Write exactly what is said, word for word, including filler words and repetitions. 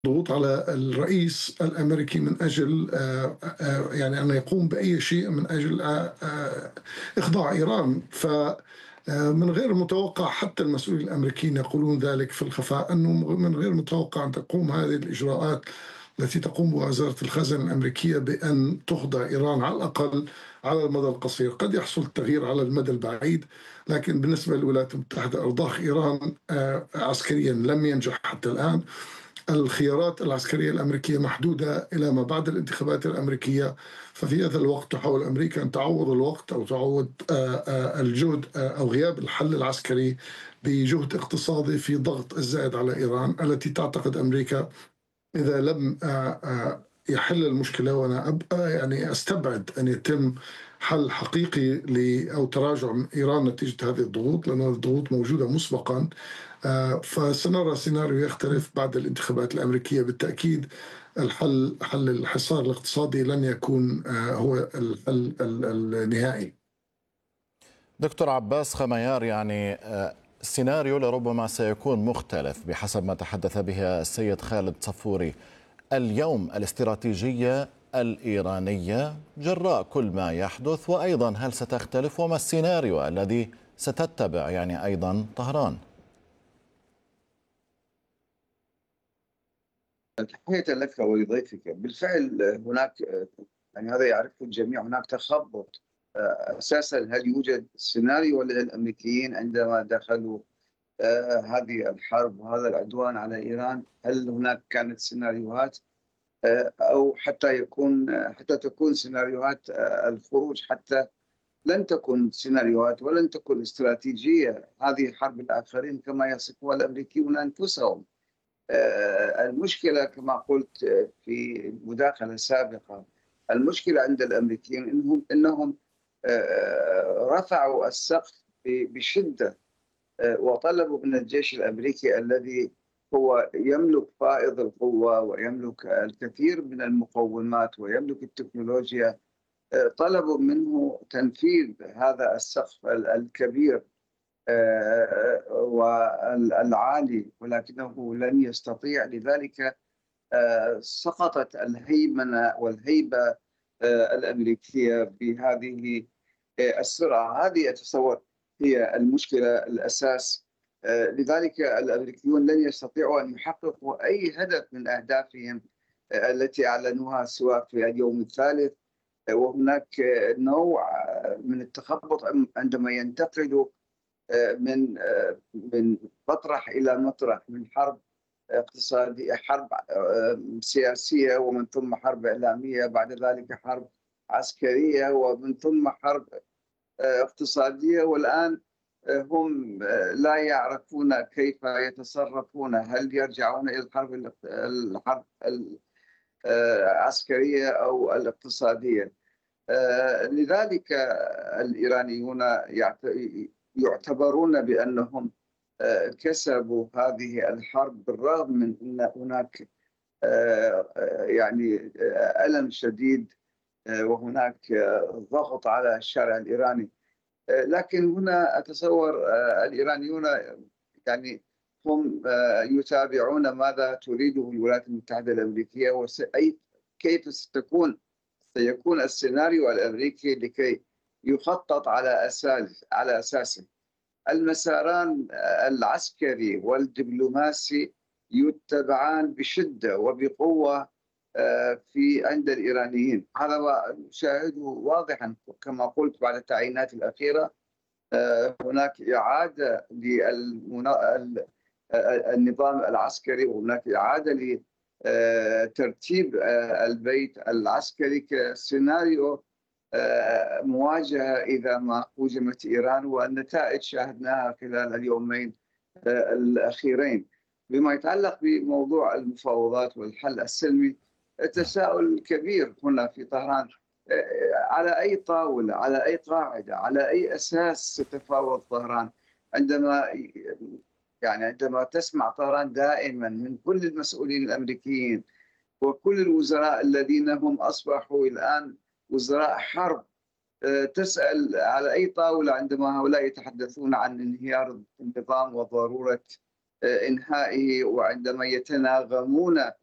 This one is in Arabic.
ضغوط على الرئيس الأمريكي من أجل آه، آه، يعني أن يقوم بأي شيء من أجل آه، آه، إخضاع إيران. ف آه، من غير المتوقع، حتى المسؤولين الأمريكيين يقولون ذلك في الخفاء، أنه من غير المتوقع أن تقوم هذه الإجراءات التي تقوم بها وزارة الخزانة الأمريكية بأن تخضع إيران على الأقل على المدى القصير. قد يحصل التغيير على المدى البعيد، لكن بالنسبة للولايات المتحدة إرضاء إيران آه، عسكريا لم ينجح حتى الآن. الخيارات العسكرية الأمريكية محدودة إلى ما بعد الانتخابات الأمريكية. ففي هذا الوقت تحاول أمريكا أن تعوض الوقت أو تعوض آه، آه، الجهد آه، أو غياب الحل العسكري بجهد اقتصادي في ضغط الزائد على إيران، التي تعتقد أمريكا إذا لم آه، آه، يحل المشكلة. وأنا أبقى يعني أستبعد أن يتم حل حقيقي ل أو تراجع من إيران نتيجة هذه الضغوط، لأن الضغوط موجودة مسبقا. آه، فسنرى سيناريو يختلف بعد الانتخابات الأمريكية بالتأكيد. الحل حل الحصار الاقتصادي لن يكون آه، هو الحل ال- النهائي. دكتور عباس خميار، يعني آه، السيناريو لربما سيكون مختلف بحسب ما تحدث به السيد خالد صفوري اليوم. الاستراتيجية الإيرانية جراء كل ما يحدث، وأيضا هل ستختلف وما السيناريو الذي ستتبع يعني أيضا طهران؟ تحية لك ولضيفك. بالفعل هناك، يعني هذا يعرفه الجميع، هناك تخبط أساسا. هل يوجد سيناريو لدى الأمريكيين عندما دخلوا آه، هذه الحرب وهذا العدوان على إيران؟ هل هناك كانت سيناريوهات آه، أو حتى يكون حتى تكون سيناريوهات آه، الخروج؟ حتى لن تكن سيناريوهات ولن تكن استراتيجية هذه حرب الآخرين كما يصفها الأمريكيون أنفسهم. آه، المشكلة كما قلت آه، في مداخلة سابقة، المشكلة عند الأمريكيين إنهم إنهم آه، رفعوا السقف بشدة، آه، وطلبوا من الجيش الأمريكي الذي هو يملك فائض القوة ويملك الكثير من المقومات ويملك التكنولوجيا، آه، طلبوا منه تنفيذ هذا السقف الكبير والعالي، ولكنه لن يستطيع. لذلك آه، سقطت الهيمنة والهيبة آه، الأمريكية بهذه آه، السرعة. هذه أتصور هي المشكلة الأساس. آه، لذلك الأمريكيون لن يستطيعوا أن يحققوا أي هدف من أهدافهم آه، التي أعلنوها سواء في اليوم الثالث. آه، وهناك آه، نوع آه، من التخبط عندما ينتقلوا من من مطرح إلى مطرح، من حرب اقتصادية، حرب سياسية، ومن ثم حرب إعلامية، بعد ذلك حرب عسكرية، ومن ثم حرب اقتصادية، والآن هم لا يعرفون كيف يتصرفون. هل يرجعون إلى الحرب الحرب العسكرية أو الاقتصادية؟ لذلك الإيرانيون يعتبرون بأنهم آه، كسبوا هذه الحرب، بالرغم من أن هناك آه، آه، يعني آه، ألم شديد، آه، وهناك آه، ضغط على الشارع الإيراني. آه، لكن هنا أتصور آه، الإيرانيون يعني هم آه، يتابعون ماذا تريده الولايات المتحدة الأمريكية، وأي كيف ستكون سيكون السيناريو الأمريكي لكي يخطط على أساس على أساسه. المساران العسكري والدبلوماسي يتبعان بشدة وبقوة آه، في عند الإيرانيين. هذا ما نشاهده واضحا كما قلت بعد التعيينات الأخيرة. آه، هناك إعادة للنظام العسكري، وهناك إعادة لترتيب البيت العسكري كسيناريو آه، مواجهة إذا ما هوجمت إيران، والنتائج شاهدناها خلال اليومين آه، الأخيرين. بما يتعلق بموضوع المفاوضات والحل السلمي، التساؤل كبير هنا في طهران. آه، على أي طاولة، على أي قاعدة، على أي أساس ستتفاوض طهران؟ عندما يعني عندما تسمع طهران دائما من كل المسؤولين الأمريكيين وكل الوزراء الذين هم أصبحوا الآن وزراء حرب، آه، تسأل على أي طاولة عندما هؤلاء يتحدثون عن انهيار النظام وضرورة آه، إنهائه، وعندما يتناغمون